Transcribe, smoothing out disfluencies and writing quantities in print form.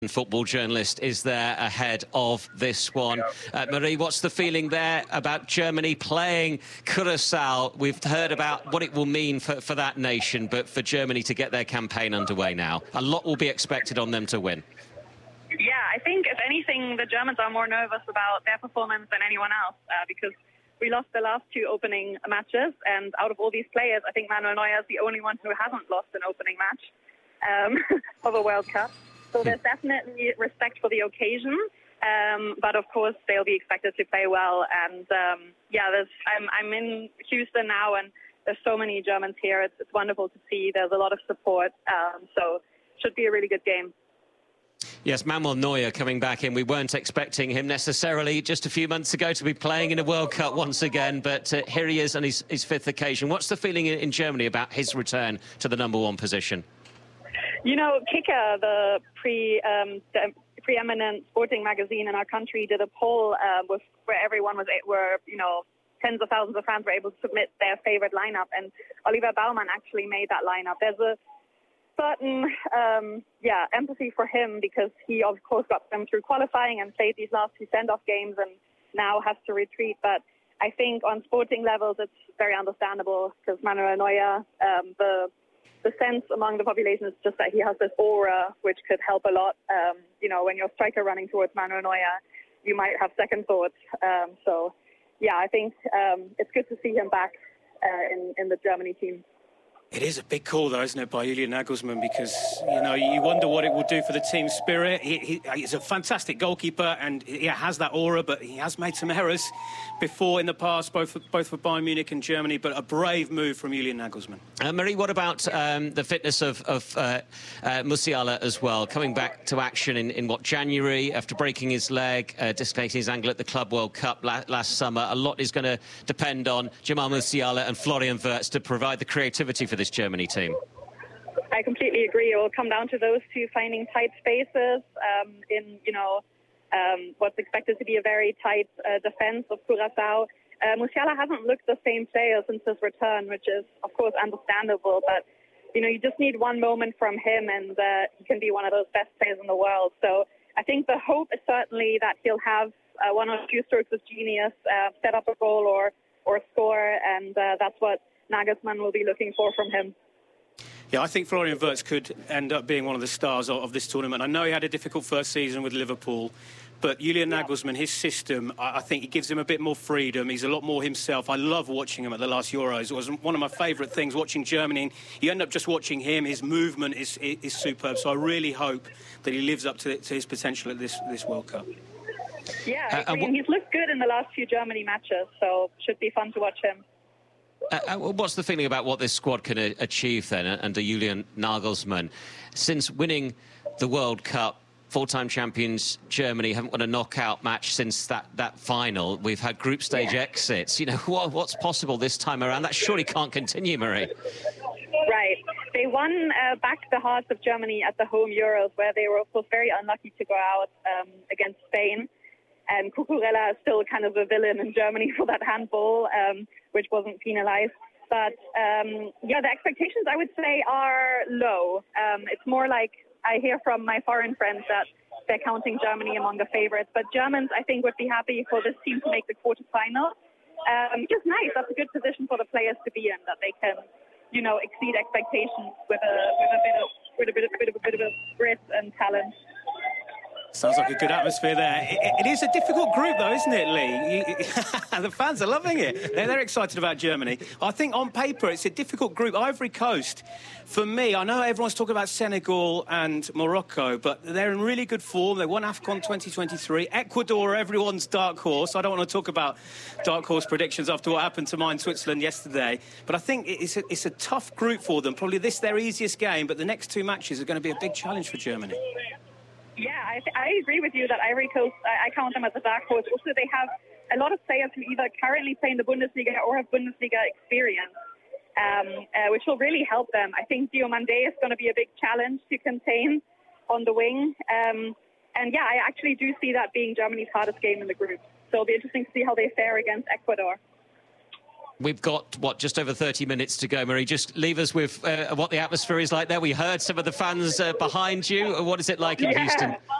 Football journalist is there ahead of this one. Marie, what's the feeling there about Germany playing Curacao? We've heard about what it will mean for that nation, but for Germany to get their campaign underway now, a lot will be expected on them to win. Yeah, I think, if anything, the Germans are more nervous about their performance than anyone else because we lost the last two opening matches, and out of all these players, I think Manuel Neuer is the only one who hasn't lost an opening match of a World Cup. So there's definitely respect for the occasion, but of course they'll be expected to play well. And I'm in Houston now, and there's so many Germans here. It's wonderful to see. There's a lot of support, so it should be a really good game. Yes, Manuel Neuer coming back in. We weren't expecting him necessarily just a few months ago to be playing in a World Cup once again, but here he is on his fifth occasion. What's the feeling in Germany about his return to the #1 position? You know, Kicker, the preeminent sporting magazine in our country, did a poll where everyone tens of thousands of fans were able to submit their favorite lineup, and Oliver Baumann actually made that lineup. There's a certain empathy for him because he, of course, got them through qualifying and played these last two send-off games and now has to retreat. But I think on sporting levels, it's very understandable because Manuel Neuer, the sense among the population is just that he has this aura which could help a lot. When you're a striker running towards Manuel Neuer, you might have second thoughts. I think it's good to see him back in the Germany team. It is a big call, though, isn't it, by Julian Nagelsmann? Because, you wonder what it will do for the team spirit. He's a fantastic goalkeeper and he has that aura, but he has made some errors before in the past, both for Bayern Munich and Germany, but a brave move from Julian Nagelsmann. Marie, what about the fitness of Musiala as well? Coming back to action in January after breaking his leg, dislocating his ankle at the Club World Cup last summer. A lot is going to depend on Jamal Musiala and Florian Wirtz to provide the creativity for this Germany team. I completely agree. It will come down to those two finding tight spaces in what's expected to be a very tight defense of Curacao. Musiala hasn't looked the same player since his return, which is, of course, understandable. But, you just need one moment from him and he can be one of those best players in the world. So I think the hope is certainly that he'll have one or two strokes of genius, set up a goal or score, and that's what Nagelsmann will be looking for from him. Yeah, I think Florian Wirtz could end up being one of the stars of this tournament. I know he had a difficult first season with Liverpool, but Julian Nagelsmann, his system, I think he gives him a bit more freedom. He's a lot more himself. I love watching him at the last Euros. It was one of my favourite things, watching Germany. And you end up just watching him. His movement is superb. So I really hope that he lives up to his potential at this World Cup. Yeah, I mean, he's looked good in the last few Germany matches, so should be fun to watch him. What's the feeling about what this squad can achieve then under Julian Nagelsmann? Since winning the World Cup, four-time champions Germany haven't won a knockout match since that final. We've had group stage exits. What's possible this time around? That surely can't continue, Marie. Right. They won back the hearts of Germany at the home Euros, where they were, of course, very unlucky to go out against Spain. And Cucurella is still kind of a villain in Germany for that handball, which wasn't penalized. But, the expectations, I would say, are low. It's more like I hear from my foreign friends that they're counting Germany among the favorites. But Germans, I think, would be happy for this team to make the quarterfinal. Just nice. That's a good position for the players to be in, that they can, exceed expectations with a bit of grit and talent. Sounds like a good atmosphere there. It is a difficult group, though, isn't it, Lee? The fans are loving it. They're excited about Germany. I think on paper it's a difficult group. Ivory Coast, for me, I know everyone's talking about Senegal and Morocco, but they're in really good form. They won AFCON 2023. Ecuador, everyone's dark horse. I don't want to talk about dark horse predictions after what happened to mine Switzerland yesterday. But I think it's a tough group for them. Probably this their easiest game, but the next two matches are going to be a big challenge for Germany. Yeah, I agree with you that Ivory Coast, I count them as a dark horse. Also, they have a lot of players who either currently play in the Bundesliga or have Bundesliga experience, which will really help them. I think Diomande is going to be a big challenge to contain on the wing. I actually do see that being Germany's hardest game in the group. So it'll be interesting to see how they fare against Ecuador. We've got, what, just over 30 minutes to go, Marie. Just leave us with what the atmosphere is like there. We heard some of the fans behind you. What is it like in Houston?